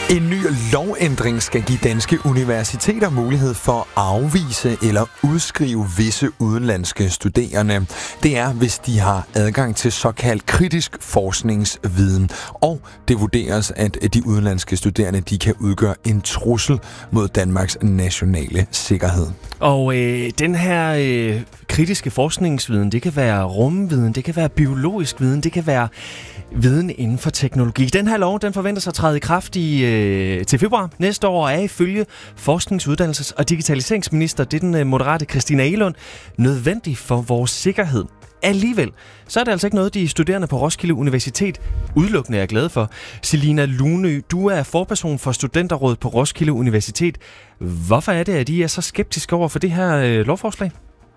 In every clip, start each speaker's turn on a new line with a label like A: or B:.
A: En ny lovændring skal give danske universiteter mulighed for at afvise eller udskrive visse udenlandske studerende. Det er, hvis de har adgang til såkaldt kritisk forskningsviden. Og det vurderes, at de udenlandske studerende de kan udgøre en trussel mod Danmarks nationale sikkerhed.
B: Og den her kritiske forskningsviden, det kan være rumviden, det kan være biologisk viden, det kan være viden inden for teknologi. Den her lov, den forventes at træde i kraft til februar næste år, og er ifølge forsknings-, uddannelses- og digitaliseringsminister, det er den moderate Christina Egelund, nødvendig for vores sikkerhed. Alligevel, så er det altså ikke noget, de studerende på Roskilde Universitet udelukkende er glade for. Selina Lunø, du er forperson for Studenterrådet på Roskilde Universitet. Hvorfor er det, at I er så skeptiske over for det her lovforslag?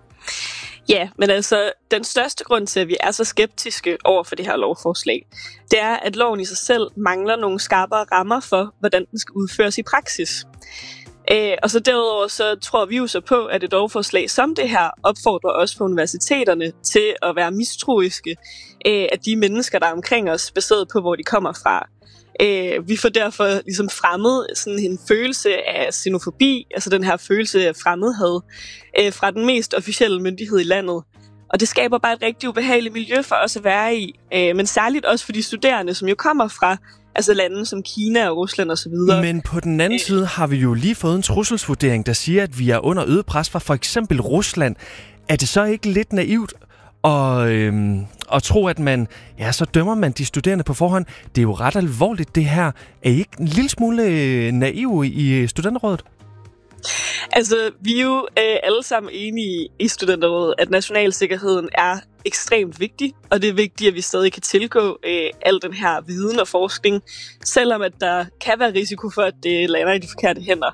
C: Ja, men altså, den største grund til, at vi er så skeptiske over for det her lovforslag, det er, at loven i sig selv mangler nogle skarpere rammer for, hvordan den skal udføres i praksis. Og så derudover så tror vi jo så på, at et lovforslag som det her opfordrer os på universiteterne til at være mistroiske af de mennesker, der er omkring os, baseret på, hvor de kommer fra. Vi får derfor ligesom fremmet sådan en følelse af xenofobi, altså den her følelse af fremmedhad, fra den mest officielle myndighed i landet. Og det skaber bare et rigtig ubehageligt miljø for os at være i, men særligt også for de studerende, som jo kommer fra altså lande som Kina og Rusland osv.
B: Men på den anden side har vi jo lige fået en trusselsvurdering, der siger, at vi er under øget pres fra for eksempel Rusland. Er det så ikke lidt naivt og tro, at så dømmer man de studerende på forhånd? Det er jo ret alvorligt, det her. Er I ikke en lille smule naive i Studenterrådet?
C: Altså, vi er jo alle sammen enige i Studenterrådet, at nationalsikkerheden er ekstremt vigtig, og det er vigtigt, at vi stadig kan tilgå al den her viden og forskning, selvom at der kan være risiko for, at det lander i de forkerte hænder.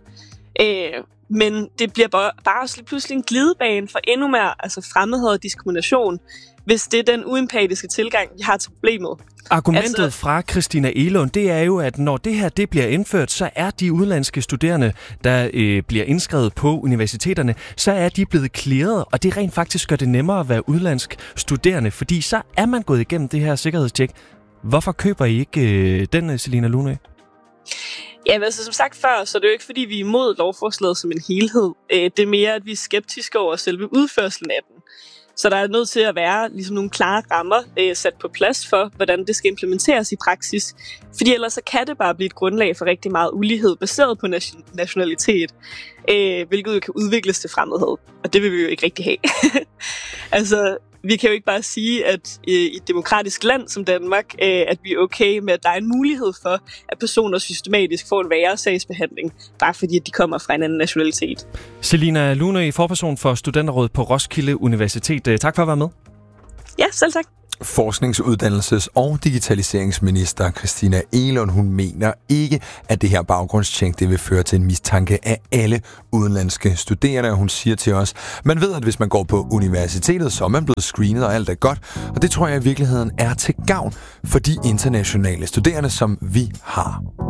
C: Men det bliver bare også lige pludselig en glidebane for endnu mere altså fremmedhed og diskrimination, hvis det er den uempatiske tilgang, vi har til problemet.
B: Argumentet fra Christina Egelund, det er jo, at når det her det bliver indført, så er de udenlandske studerende, der bliver indskrevet på universiteterne, så er de blevet clearet, og det rent faktisk gør det nemmere at være udenlandsk studerende, fordi så er man gået igennem det her sikkerhedstjek. Hvorfor køber I ikke den, Selina Lunø?
C: Ja, altså som sagt før, så er det jo ikke, fordi vi er imod lovforslaget som en helhed. Det er mere, at vi er skeptiske over selve udførslen af den. Så der er nødt til at være ligesom nogle klare rammer sat på plads for, hvordan det skal implementeres i praksis. Fordi ellers så kan det bare blive et grundlag for rigtig meget ulighed baseret på nationalitet, hvilket jo kan udvikles til fremmedhed. Og det vil vi jo ikke rigtig have. Altså, vi kan jo ikke bare sige, at i et demokratisk land som Danmark, at vi er okay med, at der er en mulighed for, at personer systematisk får en værre sagsbehandling, bare fordi at de kommer fra en anden nationalitet.
B: Selina Lunø, forperson for Studenterrådet på Roskilde Universitet. Tak for at være med.
C: Ja, selv tak.
A: Forsknings-, uddannelses- og digitaliseringsminister Christina Egelund, hun mener ikke, at det her baggrundstjek det vil føre til en mistanke af alle udenlandske studerende. Hun siger til os, man ved, at hvis man går på universitetet, så er man blevet screenet, og alt er godt. Og det tror jeg i virkeligheden er til gavn for de internationale studerende, som vi har.